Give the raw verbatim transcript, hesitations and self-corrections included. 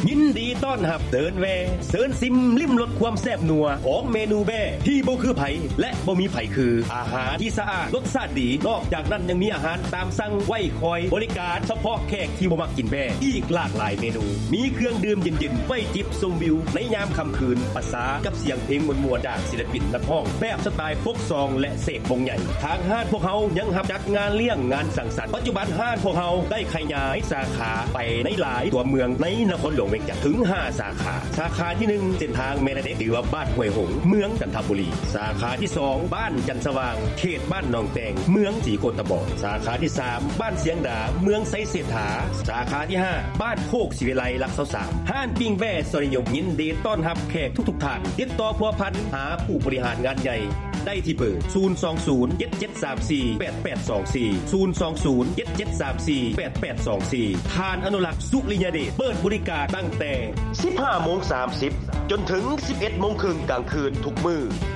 ยินดีต้อนรับเดินแวเซิร์นซิมลิ้มรสความแซ่บนัวของเมนูแบ่ที่บ่คือไผและบ่มีไผคืออาหารที่สะอาดรสชาติดีนอกจากนั้นยังมีอาหารตามสั่งไว้คอยบริการเฉพาะแขกที่บ่มักกินแบ่อีกหลากหลายเมนูมีเครื่องดื่มเย็นๆไว้จิบชมวิวในยามค่ำคืนประสากับเสียงเพลงม่วนๆจากศิลปินนักร้องแบบสไตล์โฟกซองและเสกวงใหญ่ทางห้านพวกเฮายังรับจัดงานเลี้ยงงานสังสรรค์ปัจจุบันห้านพวกเฮาได้ขยายสาขาไปในหลายตัวเมืองในนครหลวงเวียงจันทร์ถึงห้าสาขาสาขาที่หนึ่งเส้นทางเมนาเด็กหรือว่าบ้านห้วยหงเมืองจันทบุรีสาขาที่สองบ้านจันทสว่างเขตบ้านหนองแตงเมืองศรีโกตะบอสาขาที่สามบ้านเสียงดาเมืองไซเศรษฐาสาขาที่ห้าบ้านโคกศิวิไลรักษาสามห้านปิ้งแว่สริยมยินดีต้อนรับแขกทุกๆท่านติดต่อพัวพันหาผู้บริหารงานใหญ่ได้ที่เบอร์ศูนย์ สอง ศูนย์ เจ็ด เจ็ด สาม สี่ แปด แปด สอง สี่ ศูนย์ สอง ศูนย์ เจ็ด เจ็ด สาม สี่ แปด แปด สอง สี่ทานอนุรักษ์สุริยเดชเปิดบริการตั้งแต่ สิบห้าโมงสามสิบ จนถึง สิบเอ็ดโมงครึ่งกลางคืนทุกมื้อ